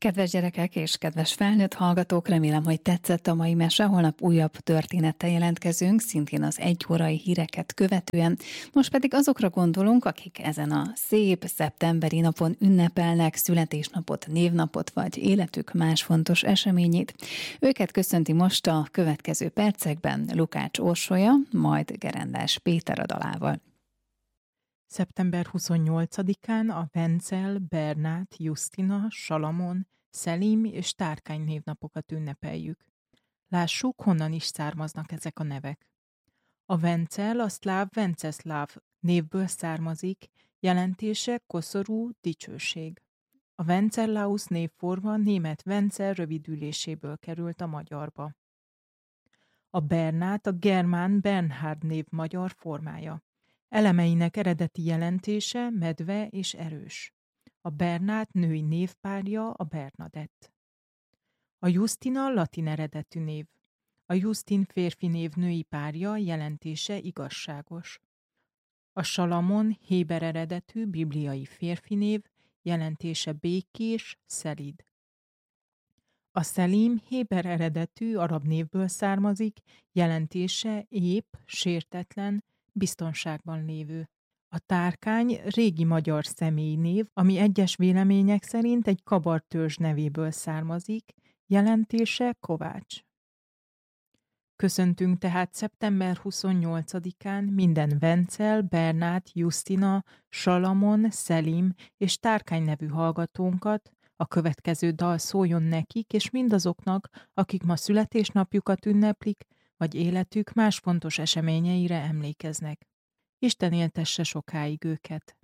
Kedves gyerekek és kedves felnőtt hallgatók, remélem, hogy tetszett a mai mese. Holnap újabb történettel jelentkezünk, szintén az egyórai híreket követően. Most pedig azokra gondolunk, akik ezen a szép szeptemberi napon ünnepelnek születésnapot, névnapot vagy életük más fontos eseményét. Őket köszönti most a következő percekben Lukács Orsolya, majd Gerendás Péter a dalával. Szeptember 28-án a Vencel, Bernát, Justina, Salamon, Szelim és Tárkány névnapokat ünnepeljük. Lássuk, honnan is származnak ezek a nevek. A Vencel a szláv Venceszláv névből származik, jelentése koszorú, dicsőség. A Vencelaus névforma német Vencel rövidüléséből került a magyarba. A Bernát a germán Bernhard név magyar formája. Elemeinek eredeti jelentése medve és erős. A Bernát női névpárja a Bernadett. A Justina latin eredetű név. A Justin férfi név női párja jelentése igazságos. A Salamon héber eredetű bibliai férfi név jelentése békés, szelíd. A Szelim héber eredetű arab névből származik, jelentése ép, sértetlen, biztonságban lévő. A Tárkány régi magyar személynév, ami egyes vélemények szerint egy kabartörzs nevéből származik, jelentése Kovács. Köszöntünk tehát szeptember 28-án minden Vencel, Bernát, Justina, Salamon, Szelim és Tárkány nevű hallgatónkat. A következő dal szóljon nekik és mindazoknak, akik ma születésnapjukat ünneplik, vagy életük más fontos eseményeire emlékeznek. Isten éltesse sokáig őket!